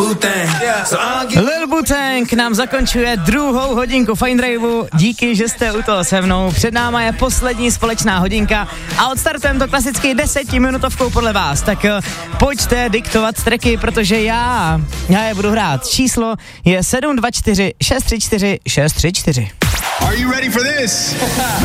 Lil Wu-Tang nám zakončuje 2. hodinku Fine Raveu. Díky, že jste u toho se mnou. Před náma je poslední společná hodinka a odstartujeme to klasicky 10minutovkou podle vás. Tak pojďte diktovat tracky, protože já je budu hrát. Číslo je 724 634 634. Are you ready for this?